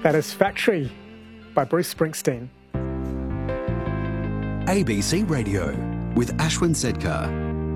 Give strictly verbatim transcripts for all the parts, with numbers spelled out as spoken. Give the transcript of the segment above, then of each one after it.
That is Factory by Bruce Springsteen. A B C Radio with Ashwin Sedkar.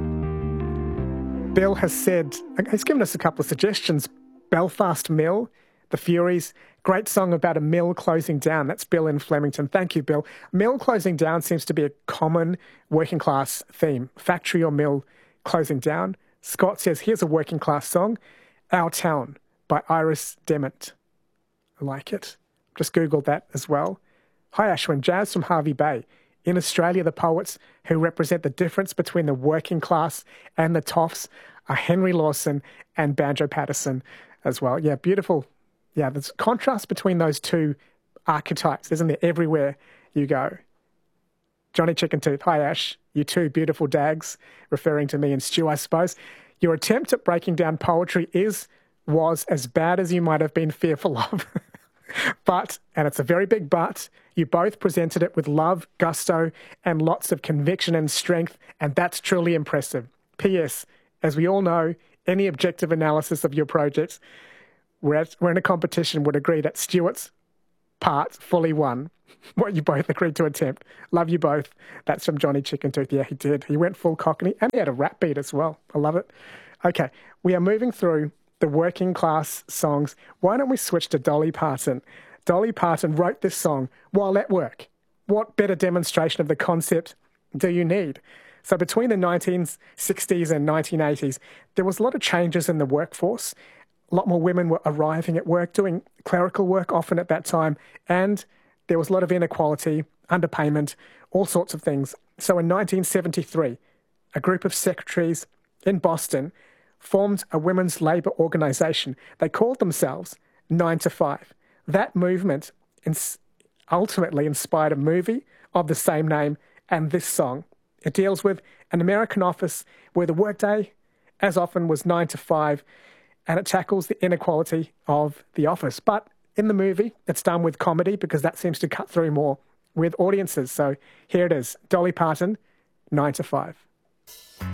Bill has said, he's given us a couple of suggestions. Belfast Mill, The Furies, great song about a mill closing down. That's Bill in Flemington. Thank you, Bill. Mill closing down seems to be a common working class theme. Factory or mill closing down. Scott says, here's a working class song, Our Town by Iris Dement. I like it. Just Googled that as well. Hi, Ashwin. Jazz from Hervey Bay. In Australia, the poets who represent the difference between the working class and the toffs are Henry Lawson and Banjo Patterson as well. Yeah, beautiful. Yeah, there's contrast between those two archetypes, isn't there, everywhere you go. Johnny Chicken Tooth, hi Ash, you two beautiful dags, referring to me and Stu, I suppose. Your attempt at breaking down poetry is, was as bad as you might have been fearful of. But, and it's a very big but, you both presented it with love, gusto, and lots of conviction and strength, and that's truly impressive. P S. As we all know, any objective analysis of your projects, we're, at, we're in a competition, would agree that Stuart's part fully won what you both agreed to attempt. Love you both. That's from Johnny Chicken Tooth. Yeah, he did. He went full Cockney, and he had a rap beat as well. I love it. Okay, we are moving through the working class songs. Why don't we switch to Dolly Parton? Dolly Parton wrote this song while at work. What better demonstration of the concept do you need? So between the nineteen sixties and nineteen eighties, there was a lot of changes in the workforce. A lot more women were arriving at work, doing clerical work often at that time, and there was a lot of inequality, underpayment, all sorts of things. So in nineteen seventy-three, a group of secretaries in Boston formed a women's labour organisation. They called themselves Nine to Five. That movement ins- ultimately inspired a movie of the same name and this song. It deals with an American office where the workday, as often, was nine to five, and it tackles the inequality of the office. But in the movie, it's done with comedy because that seems to cut through more with audiences. So here it is, Dolly Parton, Nine to Five.